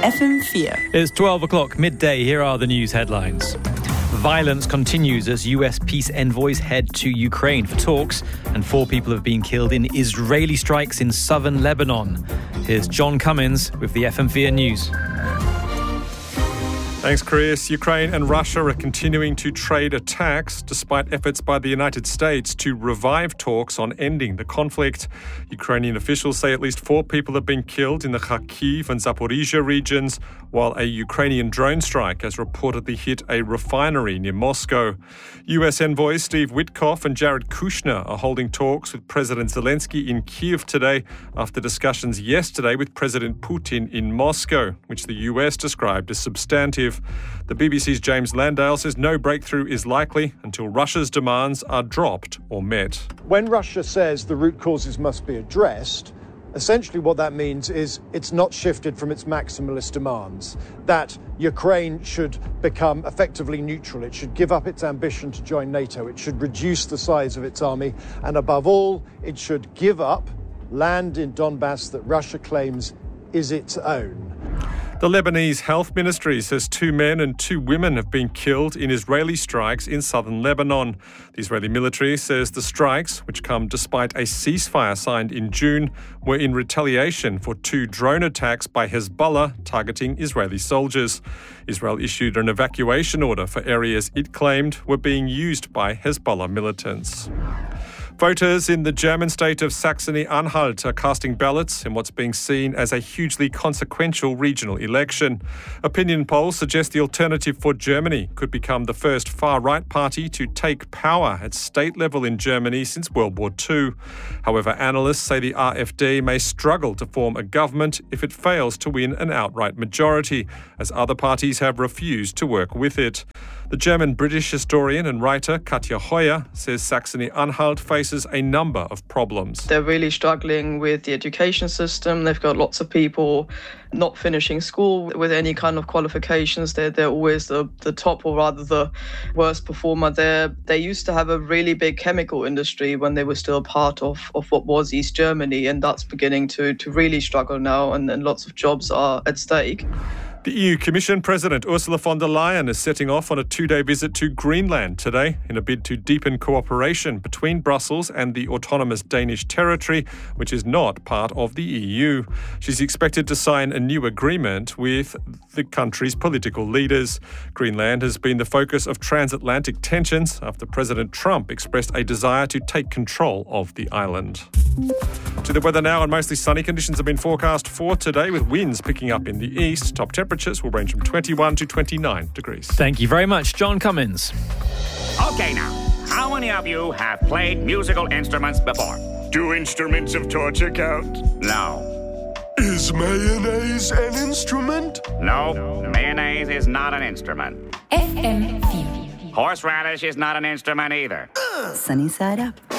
FM4. It's 12 o'clock, midday. Here are the news headlines. Violence continues as US peace envoys head to Ukraine for talks, and 4 people have been killed in Israeli strikes in southern Lebanon. Here's John Cummins with the FM4 News. Thanks, Chris. Ukraine and Russia are continuing to trade attacks despite efforts by the United States to revive talks on ending the conflict. Ukrainian officials say at least 4 people have been killed in the Kharkiv and Zaporizhia regions, while a Ukrainian drone strike has reportedly hit a refinery near Moscow. US envoys Steve Witkoff and Jared Kushner are holding talks with President Zelensky in Kyiv today after discussions yesterday with President Putin in Moscow, which the US described as substantive. The BBC's James Landale says no breakthrough is likely until Russia's demands are dropped or met. When Russia says the root causes must be addressed, essentially what that means is it's not shifted from its maximalist demands, that Ukraine should become effectively neutral, it should give up its ambition to join NATO, it should reduce the size of its army, and above all, it should give up land in Donbass that Russia claims is its own. The Lebanese Health Ministry says 2 men and 2 women have been killed in Israeli strikes in southern Lebanon. The Israeli military says the strikes, which come despite a ceasefire signed in June, were in retaliation for 2 drone attacks by Hezbollah targeting Israeli soldiers. Israel issued an evacuation order for areas it claimed were being used by Hezbollah militants. Voters in the German state of Saxony-Anhalt are casting ballots in what's being seen as a hugely consequential regional election. Opinion polls suggest the Alternative for Germany could become the first far-right party to take power at state level in Germany since World War II. However, analysts say the AfD may struggle to form a government if it fails to win an outright majority, as other parties have refused to work with it. The German-British historian and writer Katja Heuer says Saxony-Anhalt faces a number of problems. They're really struggling with the education system. They've got lots of people not finishing school with any kind of qualifications. They're always the top, or rather the worst performer there. They used to have a really big chemical industry when they were still part of what was East Germany, and that's beginning to really struggle now, and lots of jobs are at stake. The EU Commission President Ursula von der Leyen is setting off on a 2-day visit to Greenland today in a bid to deepen cooperation between Brussels and the autonomous Danish territory, which is not part of the EU. She's expected to sign a new agreement with the country's political leaders. Greenland has been the focus of transatlantic tensions after President Trump expressed a desire to take control of the island. To the weather now, and mostly sunny conditions have been forecast for today, with winds picking up in the east. Top temperatures will range from 21 to 29 degrees. Thank you very much, John Cummins. Okay now, how many of you have played musical instruments before? Do instruments of torture count? No. Is mayonnaise an instrument? No, mayonnaise is not an instrument. FM4. Horseradish is not an instrument either. Sunny side up.